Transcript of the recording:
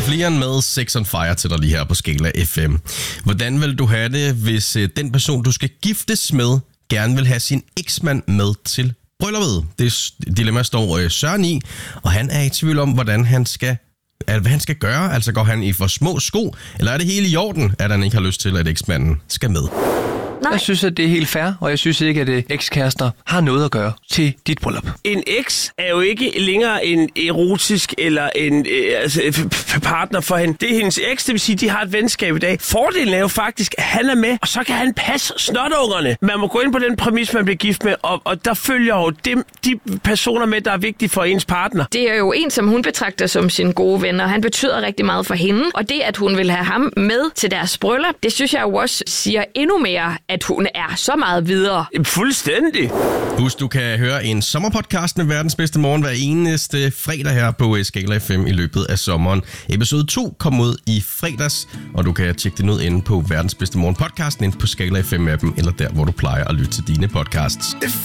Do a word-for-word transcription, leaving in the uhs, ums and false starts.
Flieren med Sex on Fire til dig lige her på Skala F M. Hvordan vil du have det, hvis den person, du skal giftes med, gerne vil have sin eksmand med til brylluppet? Det dilemma står Søren i, og han er i tvivl om, hvordan han skal, hvad han skal gøre. Altså går han i for små sko, eller er det hele i orden, at han ikke har lyst til, at eksmanden skal med? Nej. Jeg synes, at det er helt fair, og jeg synes ikke, at ekskærester har noget at gøre til dit bryllup. En eks er jo ikke længere en erotisk eller en øh, altså, partner for hende. Det er hendes eks, det vil sige, at de har et venskab i dag. Fordelen er jo faktisk, at han er med, og så kan han passe snotungerne. Man må gå ind på den præmis, man bliver gift med, og, og der følger jo dem, de personer med, der er vigtige for ens partner. Det er jo en, som hun betragter som sin gode ven, og han betyder rigtig meget for hende. Og det, at hun vil have ham med til deres bryllup, det synes jeg jo også siger endnu mere, at hun er så meget videre. Fuldstændig. Husk, du kan høre en sommerpodcast med verdens bedste morgen hver eneste fredag her på Skala F M i løbet af sommeren. Episode to kom ud i fredags, og du kan tjekke den ud inde på verdens bedste morgen podcasten inde på Skala F M-appen, eller der, hvor du plejer at lytte til dine podcasts.